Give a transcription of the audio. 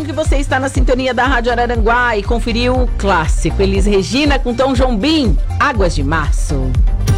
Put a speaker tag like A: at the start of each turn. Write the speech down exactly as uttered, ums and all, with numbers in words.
A: que você está na sintonia da Rádio Araranguá e conferiu o clássico Elis Regina com Tom Jobim, Águas de Março.